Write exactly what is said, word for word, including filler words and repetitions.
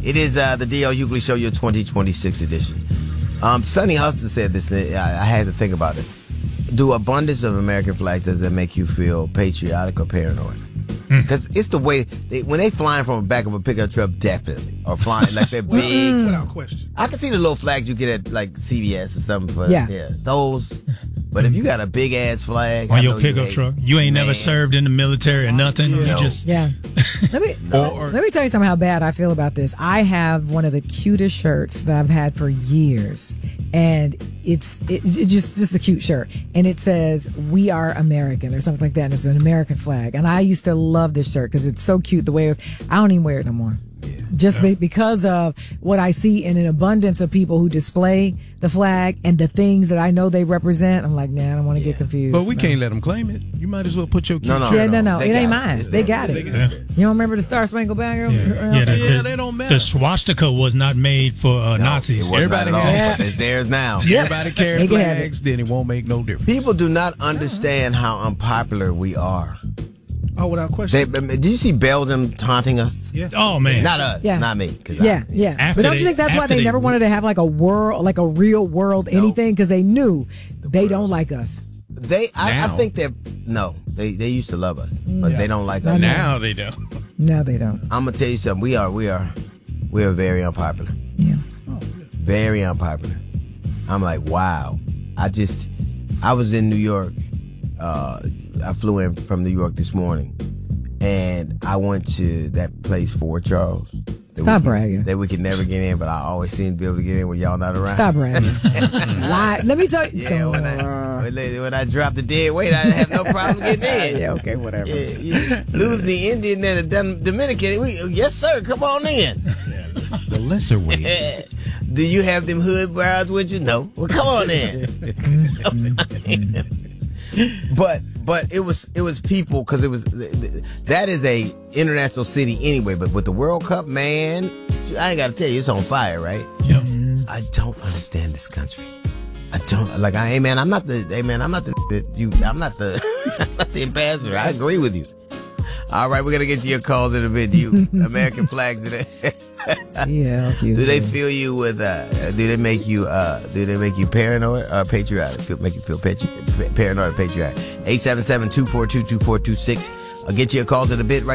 It is uh, the D L Hughley Show, your twenty twenty-six edition. Um, Sonny Huston said this, and I, I had to think about it. Do abundance of American flags, does that make you feel patriotic or paranoid? Because mm. it's the way, they, when they flying from the back of a pickup truck, definitely. Or flying like they're big. Without question. I can see the little flags you get at like C V S or something. But yeah. yeah, those. But if you got a big ass flag on your pickup you truck, you ain't man. never served in the military or nothing. Yeah. You No. just yeah. Let me no. or, let me tell you something how bad I feel about this. I have one of the cutest shirts that I've had for years, and it's it's just just a cute shirt, and it says "We Are American" or something like that. And it's an American flag, and I used to love this shirt because it's so cute the way it was. I don't even wear it no more. Just yeah. because of what I see in an abundance of people who display the flag and the things that I know they represent. I'm like, nah, I don't want to yeah. get confused. But we no. can't let them claim it. You might as well put your no, no, yeah, no, no, no, it ain't mine. They got it. Yeah. You don't remember the Star Spangled Banner? Yeah, yeah, the, yeah the, they don't matter. The swastika was not made for uh, no, Nazis. Everybody has it. It's theirs now. Yeah. Everybody carries flags, then it won't make no difference. People do not understand how unpopular we are. Oh, without question. They, did you see Belgium taunting us? Yeah. Oh man, not us, yeah. not me. Yeah, I, yeah. After but don't they, you think that's why they, they never wanted to have like a world, like a real world no. anything? Because they knew the they world. don't like us. They, I, I think they're no. They they used to love us, but yeah. they don't like us now. They don't. No, they don't. I'm gonna tell you something. We are we are we are very unpopular. Yeah. Oh, yeah. Very unpopular. I'm like, wow. I just I was in New York. Uh, I flew in from New York this morning. And I went to that place, Fort Charles. Stop we, bragging. That we could never get in, but I always seem to be able to get in when y'all not around. Stop bragging. Lie. Let me tell you. Yeah, when I, when I drop the dead weight, I have no problem getting in. Yeah, okay, whatever. Yeah, yeah. Lose the Indian and the Dominican. We, yes, sir. Come on in. The lesser weight. Do you have them hood brows with you? No. Well, come on in. But but it was it was people because it was that is a international city anyway. But with the World Cup, man, I ain't got to tell you, it's on fire, right? Yep. I don't understand this country. I don't like. I hey man, I'm not the hey man, I'm not the, the you. I'm not the I'm not the ambassador. I agree with you. All right, we're gonna get to your calls in a bit. You American flags today. Yeah. Do they fill you with? Uh, do they make you? Uh, do they make you paranoid or patriotic? Feel, make you feel patri- paranoid or patriotic? eight seven seven, two four two, two four two six. I'll get you a call in a bit right.